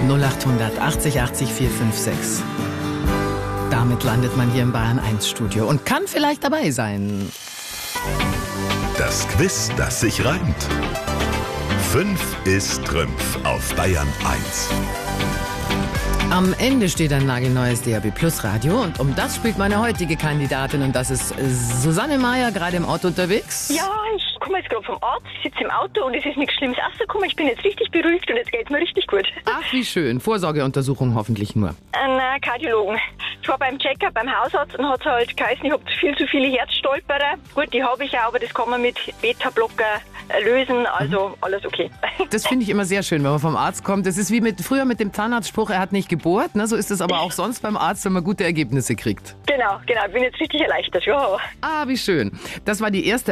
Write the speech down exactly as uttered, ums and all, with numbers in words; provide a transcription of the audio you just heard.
null achthundert achtzig achtzig vier fünf sechs. Damit landet man hier im Bayern eins Studio und kann vielleicht dabei sein. Das Quiz, das sich reimt. Fünf ist Trümpf auf Bayern eins. Am Ende steht ein nagelneues D A B Plus Radio und um das spielt meine heutige Kandidatin und das ist Susanne Meier, gerade im Auto unterwegs. Ja, ich komme jetzt gerade vom Arzt, sitze im Auto und es ist nichts Schlimmes rausgekommen. Ich bin jetzt richtig beruhigt und jetzt geht's mir richtig gut. Ach, wie schön. Vorsorgeuntersuchung hoffentlich nur. Ein äh, Kardiologen. Ich war beim Check-up beim Hausarzt und hat halt geheißen, ich habe viel zu viele Herzstolperer. Gut, die habe ich auch, aber das kann man mit Beta-Blocker äh, lösen, also mhm. alles okay. Das finde ich immer sehr schön, wenn man vom Arzt kommt. Das ist wie mit früher mit dem Zahnarztspruch, er hat nicht gebohrt. Ne? So ist es aber auch sonst beim Arzt, wenn man gute Ergebnisse kriegt. Genau, genau. Ich bin jetzt richtig erleichtert. Ja. Ah, wie schön. Das war die erste